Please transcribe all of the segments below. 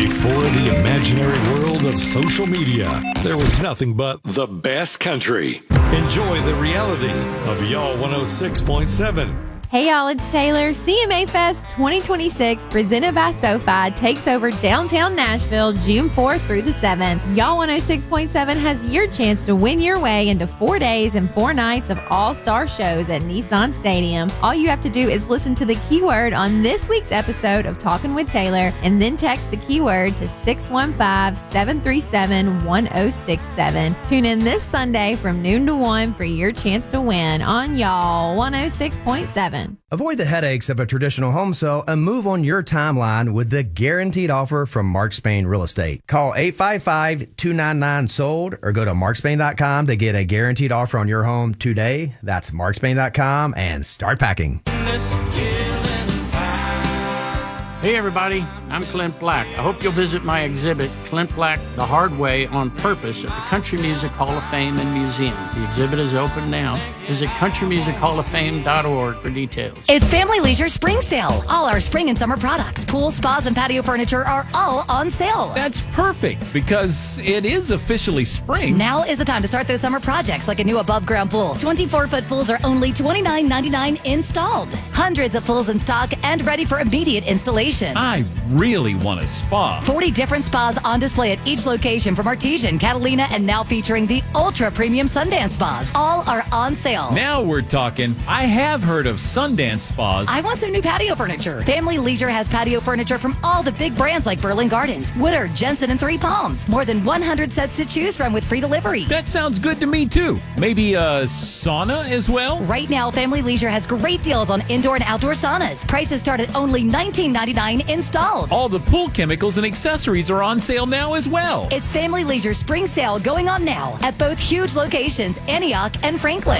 Before the imaginary world of social media, there was nothing but the best country. Enjoy the reality of Y'all 106.7. Hey y'all, it's Taylor. CMA Fest 2026 presented by SoFi takes over downtown Nashville June 4th through the 7th. Y'all 106.7 has your chance to win your way into 4 days and 4 nights of all-star shows at Nissan Stadium. All you have to do is listen to the keyword on this week's episode of Talking with Taylor and then text the keyword to 615-737-1067. Tune in this Sunday from noon to 1 for your chance to win on Y'all 106.7. Avoid the headaches of a traditional home sale and move on your timeline with the guaranteed offer from Mark Spain Real Estate. Call 855-299-SOLD or go to markspain.com to get a guaranteed offer on your home today. That's markspain.com and start packing. Hey everybody, I'm Clint Black. I hope you'll visit my exhibit, Clint Black, The Hard Way on Purpose at the Country Music Hall of Fame and Museum. The exhibit is open now. Visit countrymusichofoffame.org for details. It's Family Leisure Spring Sale. All our spring and summer products, pools, spas, and patio furniture are all on sale. That's perfect because it is officially spring. Now is the time to start those summer projects like a new above-ground pool. 24-foot pools are only $29.99 installed. Hundreds of pools in stock and ready for immediate installation. I really want a spa. 40 different spas on display at each location from Artesian, Catalina, and now featuring the ultra-premium Sundance spas. All are on sale. Now we're talking. I have heard of Sundance spas. I want some new patio furniture. Family Leisure has patio furniture from all the big brands like Berlin Gardens, Woodard, Jensen, and Three Palms. More than 100 sets to choose from with free delivery. That sounds good to me, too. Maybe a sauna as well? Right now, Family Leisure has great deals on indoor and outdoor saunas. Prices start at only $19.99 installed. All the pool chemicals and accessories are on sale now as well. It's Family Leisure Spring Sale going on now at both huge locations, Antioch and Franklin.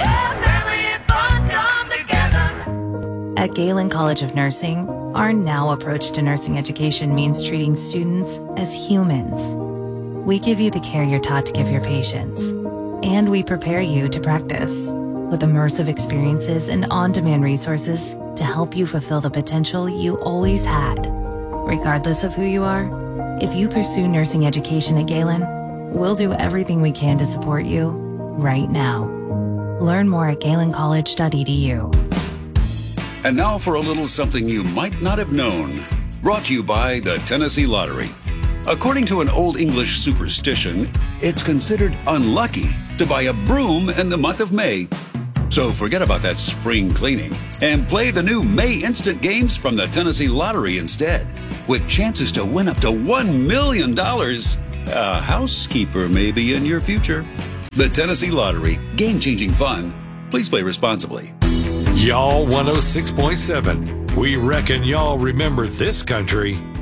At Galen College of Nursing, our now approach to nursing education means treating students as humans. We give you the care you're taught to give your patients, and we prepare you to practice with immersive experiences and on-demand resources to help you fulfill the potential you always had. Regardless of who you are, if you pursue nursing education at Galen, we'll do everything we can to support you right now. Learn more at galencollege.edu. And now for a little something you might not have known. Brought to you by the Tennessee Lottery. According to an Old English superstition, it's considered unlucky to buy a broom in the month of May. So forget about that spring cleaning and play the new May Instant games from the Tennessee Lottery instead, with chances to win up to $1 million. A housekeeper may be in your future. The Tennessee Lottery, game-changing fun. Please play responsibly. Y'all 106.7. We reckon y'all remember this country.